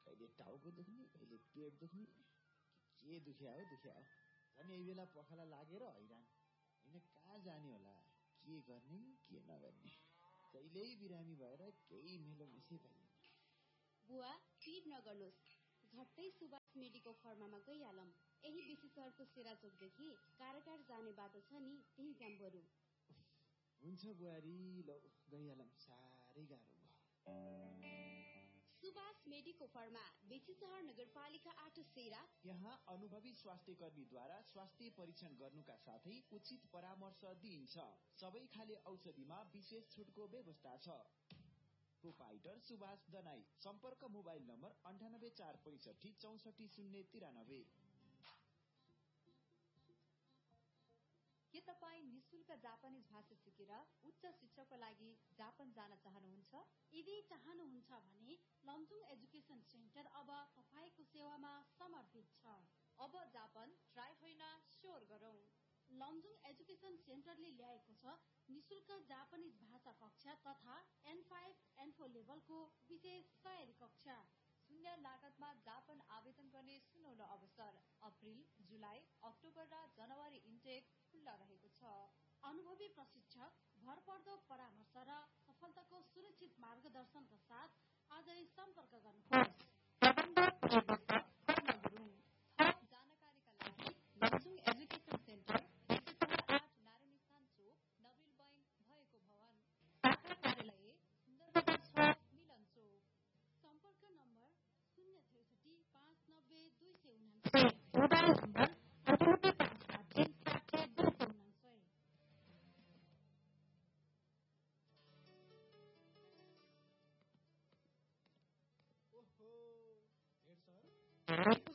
कहिले टाउको दुख्ने कहिले पेट दुख्ने के दुख्या हो झन् यही बेला पखाला लागेर हैरान होइन कहाँ जाने होला के गर्ने के नगर्ने कहिल्यै बिरामी भएर केही मेलो मिसै पाइँदैन। बुवा पिर नगर्नुहोस्, झट्टै सुभाष मेडिको फर्मामा गइहालौँ। यही बेसी सहरको सेराचोकदेखि कारागार जाने बाटो छ नि, त्यही जाम बरु। हुन्छ बुहारी, लौ गइहालौँ, साह्रै गाह्रो भयो। सुभाष मेडिको फर्मा, बेसी सहर नगरपालिका 8 सेरा। यहाँ अनुभवी स्वास्थ्य कर्मीद्वारा स्वास्थ्य परीक्षण गर्नुका साथै उचित परामर्श दिइन्छ। सबै खाले औषधिमा विशेष छुटको व्यवस्था छ। प्रोपाइटर सुभाष दनाई, सम्पर्क मोबाइल नम्बर 9845644093। के तपाईँ निशुल्क जापानिज भाषा सिकेर उच्च शिक्षाको लागि जापान जान चाहनुहुन्छ? यदि चाहनुहुन्छ भने लमजुङ एजुकेसन सेन्टर अब तपाईको सेवामा समर्पित छ। अब जापान ट्राई होइन स्योर गरौं। लमजुङ एजुकेसन सेन्टरले ल्याएको छ निशुल्क जापानिज भाषा कक्षा तथा N5, N4 लेभलको विशेष तयारी कक्षा। शून्य लागतमा जापान आवेदन गर्ने सुनौलो अवसर। अप्रिल, जुलाई, अक्टोबर र जनवरी इन्टेक खुल्ला रहेको छ। अनुभवी प्रशिक्षक, भरपर्दो परामर्श र सफलताको सुनिश्चित मार्गदर्शनका साथ आजै सम्पर्क गर्नुहोस्। जानकारीका लागि लमजुङ एजुकेसन सेन्टर 8 नारायण चोक, नबिल बैन भएको भवन, शाखा कार्यालय सुन्दरबजार 6 मिलन चोक। सम्पर्क नम्बर 063 590 299, मोबाइल नम्बर 9855 299। ओहो, हेड सर